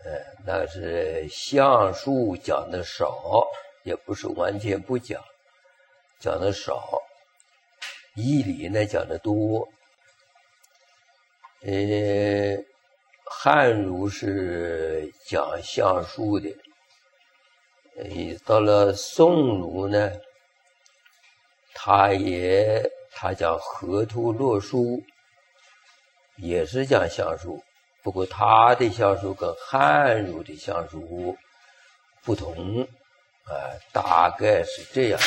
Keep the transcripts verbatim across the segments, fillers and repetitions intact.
呃，那是相术讲的少，也不是完全不讲，讲的少。义理呢讲的多。呃，汉儒是讲相术的，呃，到了宋儒呢，他也他讲河图洛书，也是讲相术，不过他的相术跟汉儒的相术不同，啊、呃，大概是这样。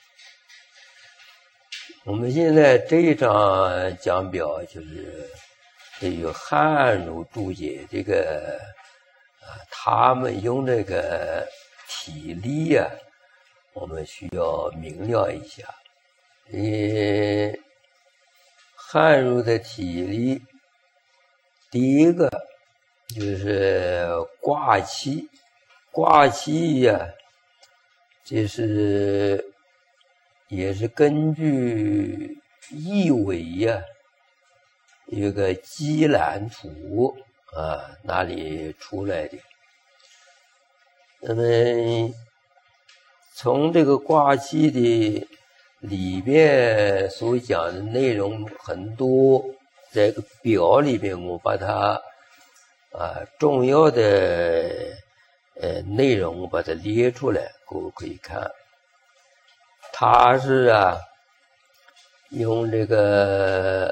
我们现在这一章讲表就是对于汉儒注解这个啊，他们用那个体例啊，我们需要明了一下。呃，汉儒的体例，第一个就是卦气，卦气呀、啊，这是也是根据易纬呀、啊，有个基览图啊那里出来的。那么从这个卦气的里面所讲的内容很多，在这个表里面我把它啊重要的呃内容我把它列出来，各位可以看。它是啊用这个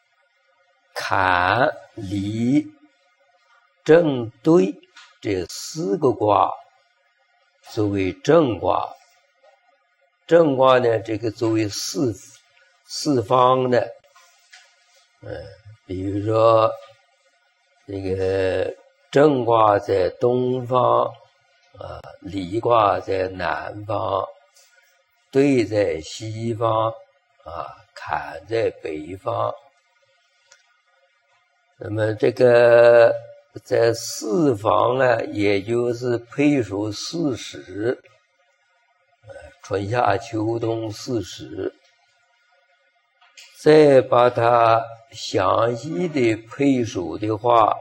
坎离震兑这四个卦作为正卦，正卦呢这个作为四四方的，嗯，比如说这个正卦在东方啊，离卦在南方，兑在西方啊，坎在北方。那么这个在四方呢，也就是配属四时，呃，春夏秋冬四时。再把它详细的配属的话，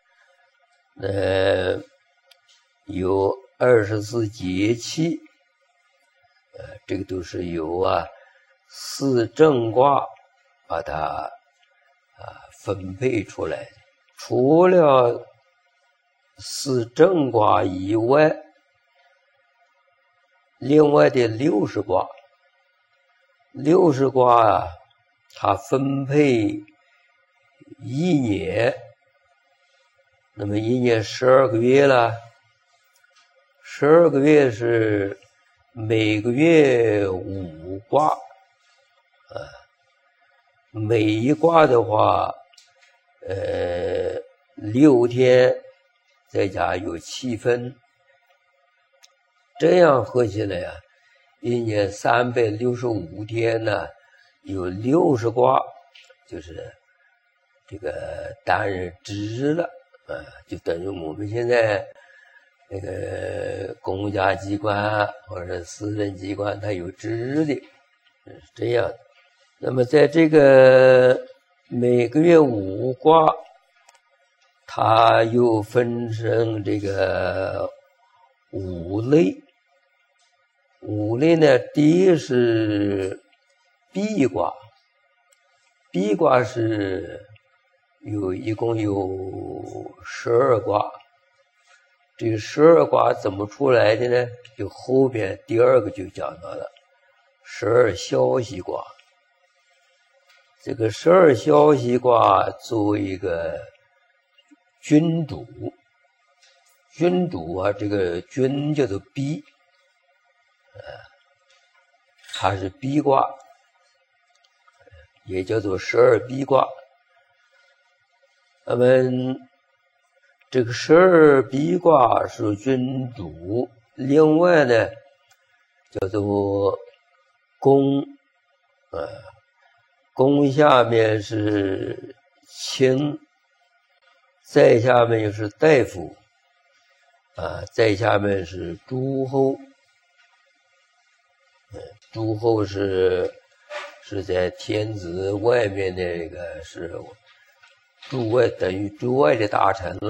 呃，有二十四节气，呃，这个都是由啊四正卦把它啊分配出来的。除了四正卦以外，另外的六十卦，六十卦啊，它分配一年，那么一年十二个月了，十二个月是每个月五卦，啊，每一卦的话，呃，六天，再加有七分，这样合起来啊，一年三百六十五天呢，有六十卦，就是这个担任支了，啊，就等于我们现在那个公家机关或者私人机关，它有支的，是这样的。那么在这个每个月五卦，它又分成这个五类。五类呢，第一是闭卦，闭卦是有一共有十二卦。这个十二卦怎么出来的呢？就后边第二个就讲到了十二消息卦。这个十二消息卦作为一个君主，君主啊，这个君叫做逼，呃，它是逼卦，也叫做十二逼卦。那么这个十二逼卦是君主，另外呢叫做宫，呃，宫下面是卿，再下面又是大夫，啊，再下面是诸侯，嗯，诸侯是是在天子外面的那个是驻外，等于驻外的大臣了。